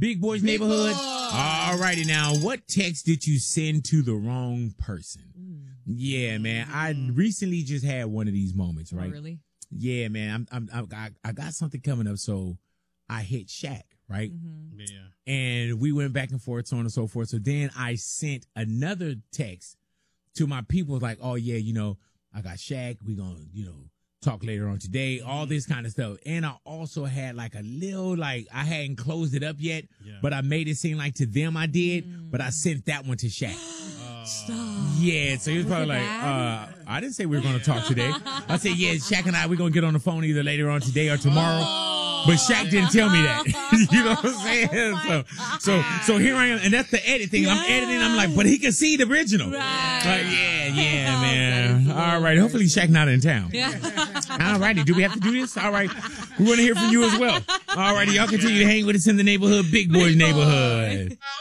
Big Boys Neighborhood. All righty now. What text did you send to the wrong person? Yeah, man. I recently just had one of these moments, right? Oh, really? Yeah, man. I got something coming up, so I hit Shaq, right? Yeah. And we went back and forth, so on and so forth. So then I sent another text to my people like, oh, yeah, you know, I got Shaq. We gonna, you know, talk later on today, all this kind of stuff. And I also had like a little, like, I hadn't closed it up yet, but I made it seem like to them I did, but I sent that one to Shaq. Stop. Yeah, so he was probably like, I didn't say we were going to talk today. I said, yeah, Shaq and I, we're going to get on the phone either later on today or tomorrow. But Shaq didn't tell me that. You know what I'm saying? So here I am, and that's the edit thing. I'm editing, I'm like, but he can see the original. Right. Yeah, man. All right, hopefully Shaq not in town. All righty, do we have to do this? All right, we want to hear from you as well. All righty, y'all continue to hang with us in the neighborhood, Big Boys Neighborhood.